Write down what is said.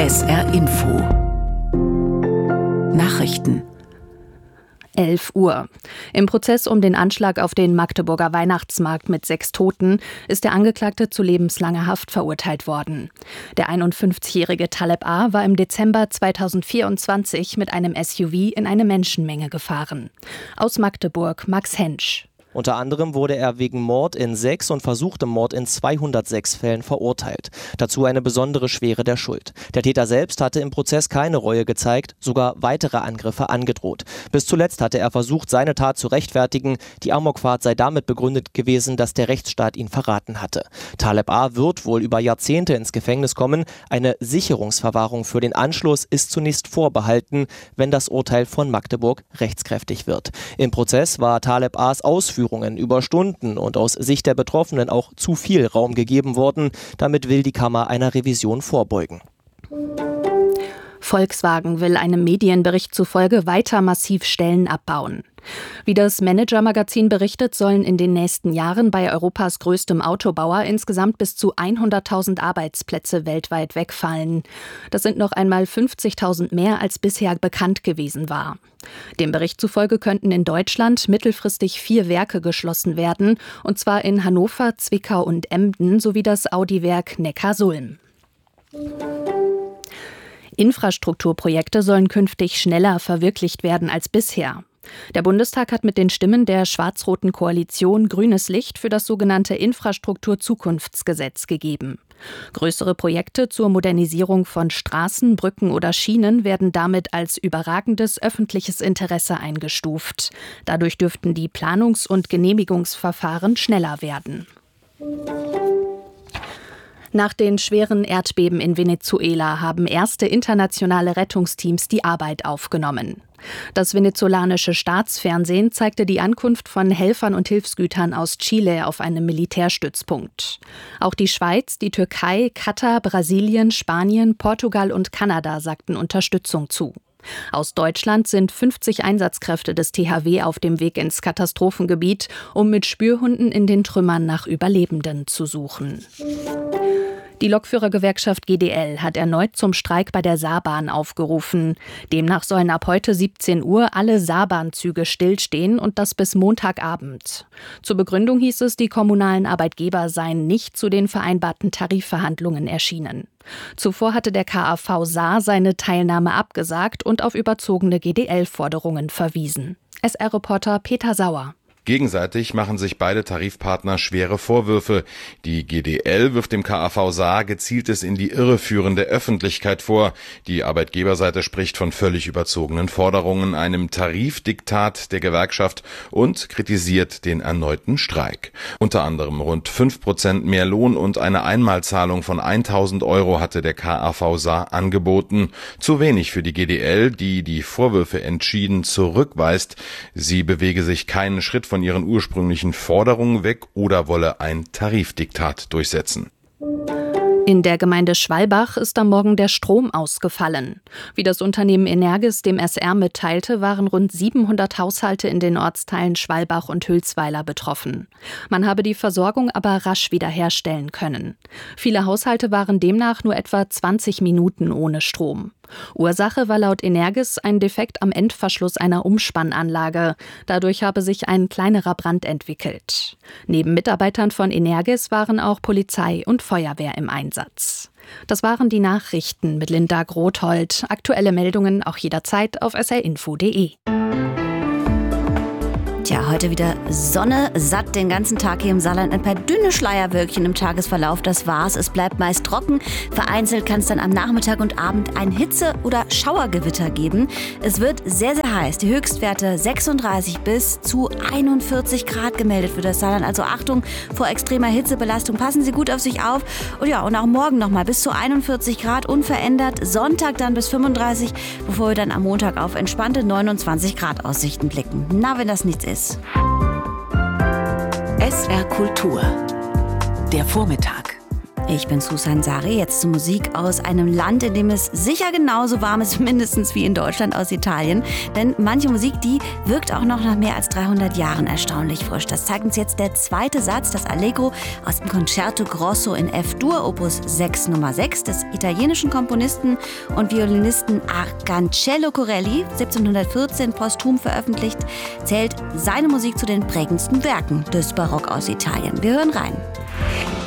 SR Info Nachrichten 11 Uhr. Im Prozess um den Anschlag auf den Magdeburger Weihnachtsmarkt mit 6 Toten ist der Angeklagte zu lebenslanger Haft verurteilt worden. Der 51-jährige Taleb A. war im Dezember 2024 mit einem SUV in eine Menschenmenge gefahren. Aus Magdeburg Max Hensch. Unter anderem wurde er wegen Mord in 6 und versuchtem Mord in 206 Fällen verurteilt. Dazu eine besondere Schwere der Schuld. Der Täter selbst hatte im Prozess keine Reue gezeigt, sogar weitere Angriffe angedroht. Bis zuletzt hatte er versucht, seine Tat zu rechtfertigen. Die Amokfahrt sei damit begründet gewesen, dass der Rechtsstaat ihn verraten hatte. Taleb A. wird wohl über Jahrzehnte ins Gefängnis kommen. Eine Sicherungsverwahrung für den Anschluss ist zunächst vorbehalten, wenn das Urteil von Magdeburg rechtskräftig wird. Im Prozess war Taleb A.'s Ausführungen über Stunden und aus Sicht der Betroffenen auch zu viel Raum gegeben worden. Damit will die Kammer einer Revision vorbeugen. Volkswagen will einem Medienbericht zufolge weiter massiv Stellen abbauen. Wie das Manager-Magazin berichtet, sollen in den nächsten Jahren bei Europas größtem Autobauer insgesamt bis zu 100.000 Arbeitsplätze weltweit wegfallen. Das sind noch einmal 50.000 mehr, als bisher bekannt gewesen war. Dem Bericht zufolge könnten in Deutschland mittelfristig 4 Werke geschlossen werden, und zwar in Hannover, Zwickau und Emden sowie das Audi-Werk Neckarsulm. Infrastrukturprojekte sollen künftig schneller verwirklicht werden als bisher. Der Bundestag hat mit den Stimmen der schwarz-roten Koalition grünes Licht für das sogenannte Infrastrukturzukunftsgesetz gegeben. Größere Projekte zur Modernisierung von Straßen, Brücken oder Schienen werden damit als überragendes öffentliches Interesse eingestuft. Dadurch dürften die Planungs- und Genehmigungsverfahren schneller werden. Nach den schweren Erdbeben in Venezuela haben erste internationale Rettungsteams die Arbeit aufgenommen. Das venezolanische Staatsfernsehen zeigte die Ankunft von Helfern und Hilfsgütern aus Chile auf einem Militärstützpunkt. Auch die Schweiz, die Türkei, Katar, Brasilien, Spanien, Portugal und Kanada sagten Unterstützung zu. Aus Deutschland sind 50 Einsatzkräfte des THW auf dem Weg ins Katastrophengebiet, um mit Spürhunden in den Trümmern nach Überlebenden zu suchen. Die Lokführergewerkschaft GDL hat erneut zum Streik bei der Saarbahn aufgerufen. Demnach sollen ab heute 17 Uhr alle Saarbahnzüge stillstehen und das bis Montagabend. Zur Begründung hieß es, die kommunalen Arbeitgeber seien nicht zu den vereinbarten Tarifverhandlungen erschienen. Zuvor hatte der KAV Saar seine Teilnahme abgesagt und auf überzogene GDL-Forderungen verwiesen. SR-Reporter Peter Sauer. Gegenseitig machen sich beide Tarifpartner schwere Vorwürfe. Die GDL wirft dem KAV Saar gezieltes in die Irre führen der Öffentlichkeit vor. Die Arbeitgeberseite spricht von völlig überzogenen Forderungen, einem Tarifdiktat der Gewerkschaft und kritisiert den erneuten Streik. Unter anderem rund 5% mehr Lohn und eine Einmalzahlung von 1.000 € hatte der KAV Saar angeboten. Zu wenig für die GDL, die die Vorwürfe entschieden zurückweist. Sie bewege sich keinen Schritt von ihren ursprünglichen Forderungen weg oder wolle ein Tarifdiktat durchsetzen. In der Gemeinde Schwalbach ist am Morgen der Strom ausgefallen. Wie das Unternehmen Energis dem SR mitteilte, waren rund 700 Haushalte in den Ortsteilen Schwalbach und Hülsweiler betroffen. Man habe die Versorgung aber rasch wiederherstellen können. Viele Haushalte waren demnach nur etwa 20 Minuten ohne Strom. Ursache war laut Energis ein Defekt am Endverschluss einer Umspannanlage. Dadurch habe sich ein kleinerer Brand entwickelt. Neben Mitarbeitern von Energis waren auch Polizei und Feuerwehr im Einsatz. Das waren die Nachrichten mit Linda Grothold. Aktuelle Meldungen auch jederzeit auf srinfo.de. Tja, heute wieder Sonne, satt den ganzen Tag hier im Saarland. Ein paar dünne Schleierwölkchen im Tagesverlauf, das war's. Es bleibt meist trocken. Vereinzelt kann es dann am Nachmittag und Abend ein Hitze- oder Schauergewitter geben. Es wird sehr, sehr heiß. Die Höchstwerte 36 bis zu 41 Grad gemeldet für das Saarland. Also Achtung vor extremer Hitzebelastung. Passen Sie gut auf sich auf. Und ja, und auch morgen nochmal bis zu 41 Grad unverändert. Sonntag dann bis 35, bevor wir dann am Montag auf entspannte 29 Grad Aussichten blicken. Na, wenn das nichts ist. SR Kultur. Der Vormittag. Ich bin Susan Sari, jetzt zur Musik aus einem Land, in dem es sicher genauso warm ist, mindestens wie in Deutschland, aus Italien. Denn manche Musik, die wirkt auch noch nach mehr als 300 Jahren erstaunlich frisch. Das zeigt uns jetzt der zweite Satz, das Allegro aus dem Concerto Grosso in F-Dur, Opus 6 Nummer 6 des italienischen Komponisten und Violinisten Arcancello Corelli, 1714 posthum veröffentlicht, zählt seine Musik zu den prägendsten Werken des Barock aus Italien. Wir hören rein.